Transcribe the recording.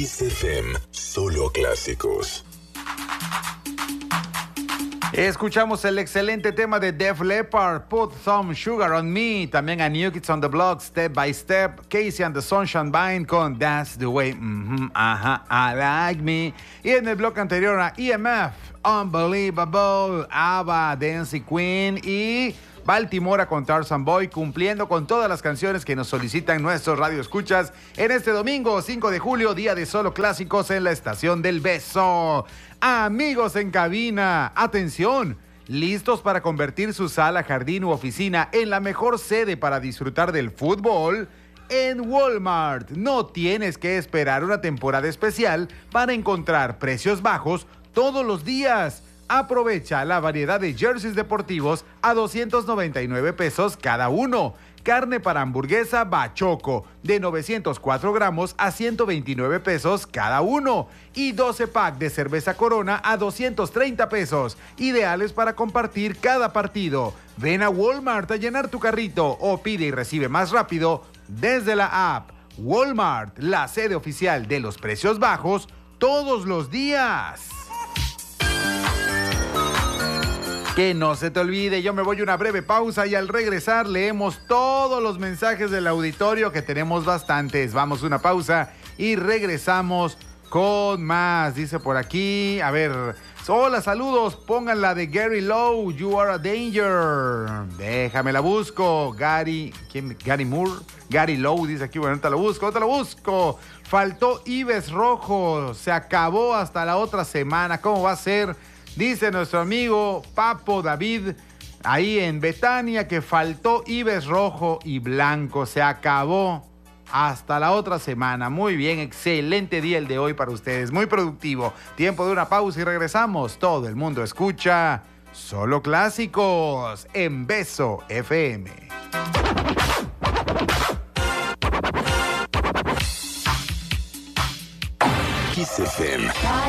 Kiss FM, solo clásicos. Escuchamos el excelente tema de Def Leppard, Put Some Sugar on Me. También a New Kids on the Block, Step by Step. Casey and the Sunshine Band con That's the Way, I Like Me. Y en el bloque anterior a EMF, Unbelievable, ABBA, Dancing Queen y Baltimora con Tarzan Boy, cumpliendo con todas las canciones que nos solicitan nuestros radioescuchas en este domingo 5 de julio, día de solo clásicos en la Estación del Beso. Amigos en cabina, atención, listos para convertir su sala, jardín u oficina en la mejor sede para disfrutar del fútbol. En Walmart no tienes que esperar una temporada especial para encontrar precios bajos todos los días. Aprovecha la variedad de jerseys deportivos a 299 pesos cada uno. Carne para hamburguesa Bachoco de 904 gramos a 129 pesos cada uno. Y 12 pack de cerveza Corona a 230 pesos. Ideales para compartir cada partido. Ven a Walmart a llenar tu carrito o pide y recibe más rápido desde la app. Walmart, la sede oficial de los precios bajos todos los días. Que no se te olvide, yo me voy a una breve pausa y al regresar leemos todos los mensajes del auditorio, que tenemos bastantes. Vamos a una pausa y regresamos con más. Dice por aquí, a ver, hola, saludos, pongan la de Gary Lowe, You Are a Danger. Déjame la busco. Gary Moore, Gary Lowe dice aquí, bueno, ahorita lo busco. Faltó Ives Rojo, se acabó hasta la otra semana, ¿cómo va a ser? Dice nuestro amigo Papo David, ahí en Betania, que faltó Ives rojo y blanco. Se acabó hasta la otra semana. Muy bien, excelente día el de hoy para ustedes. Muy productivo. Tiempo de una pausa y regresamos. Todo el mundo escucha solo clásicos en Beso FM. Kiss FM.